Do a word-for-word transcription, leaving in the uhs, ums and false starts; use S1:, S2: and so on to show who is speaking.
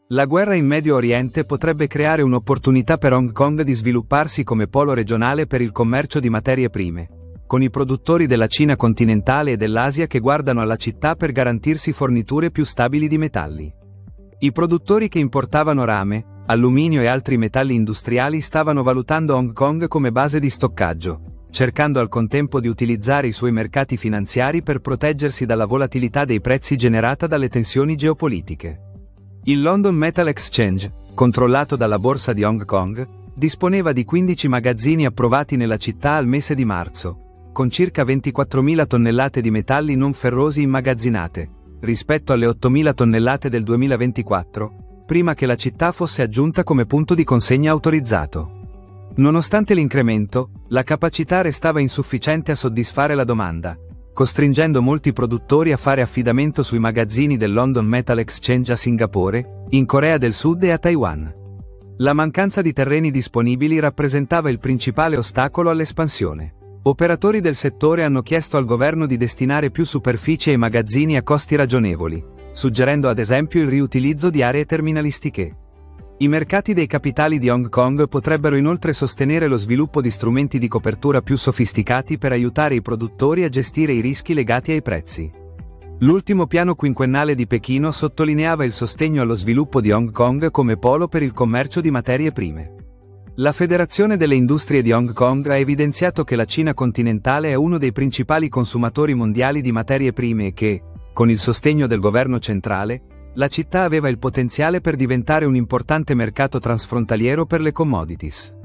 S1: La guerra in Medio Oriente potrebbe creare un'opportunità per Hong Kong di svilupparsi come polo regionale per il commercio di materie prime, con i produttori della Cina continentale e dell'Asia che guardano alla città per garantirsi forniture più stabili di metalli. I produttori che importavano rame, alluminio e altri metalli industriali stavano valutando Hong Kong come base di stoccaggio, cercando al contempo di utilizzare i suoi mercati finanziari per proteggersi dalla volatilità dei prezzi generata dalle tensioni geopolitiche. Il London Metal Exchange, controllato dalla borsa di Hong Kong, disponeva di quindici magazzini approvati nella città al mese di marzo, con circa ventiquattromila tonnellate di metalli non ferrosi immagazzinate, rispetto alle ottomila tonnellate del duemilaventiquattro, prima che la città fosse aggiunta come punto di consegna autorizzato. Nonostante l'incremento, la capacità restava insufficiente a soddisfare la domanda, costringendo molti produttori a fare affidamento sui magazzini del London Metal Exchange a Singapore, in Corea del Sud e a Taiwan. La mancanza di terreni disponibili rappresentava il principale ostacolo all'espansione. Operatori del settore hanno chiesto al governo di destinare più superficie ai magazzini a costi ragionevoli, suggerendo ad esempio il riutilizzo di aree terminalistiche. I mercati dei capitali di Hong Kong potrebbero inoltre sostenere lo sviluppo di strumenti di copertura più sofisticati per aiutare i produttori a gestire i rischi legati ai prezzi. L'ultimo piano quinquennale di Pechino sottolineava il sostegno allo sviluppo di Hong Kong come polo per il commercio di materie prime. La Federazione delle Industrie di Hong Kong ha evidenziato che la Cina continentale è uno dei principali consumatori mondiali di materie prime e che, con il sostegno del governo centrale, la città aveva il potenziale per diventare un importante mercato transfrontaliero per le commodities.